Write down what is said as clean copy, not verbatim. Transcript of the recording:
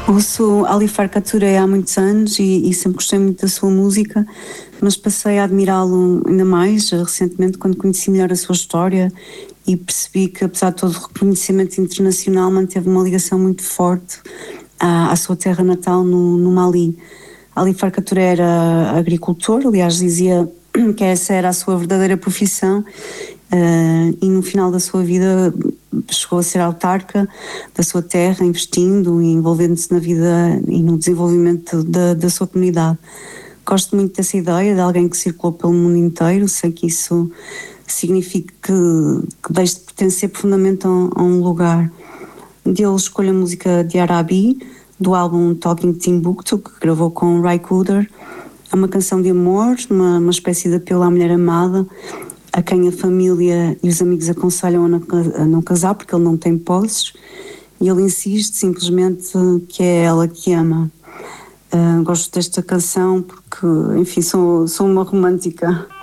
Ouço Ali Farka Touré há muitos anos e sempre gostei muito da sua música, mas passei a admirá-lo ainda mais recentemente quando conheci melhor a sua história e percebi que, apesar de todo o reconhecimento internacional, manteve uma ligação muito forte à sua terra natal no Mali. Ali Farka Touré era agricultor, aliás dizia que essa era a sua verdadeira profissão, e no final da sua vida chegou a ser autarca da sua terra, investindo e envolvendo-se na vida e no desenvolvimento da sua comunidade. Gosto muito dessa ideia de alguém que circulou pelo mundo inteiro, sei que isso significa que deixe de pertencer profundamente a um lugar. Dele escolho a música de Arabi, do álbum Talking Timbuktu, que gravou com Ry Cooder. É uma canção de amor, uma espécie de apelo à mulher amada, a quem a família e os amigos aconselham a não casar porque ele não tem posses, e ele insiste simplesmente que é ela que ama. Gosto desta canção porque, enfim, sou uma romântica.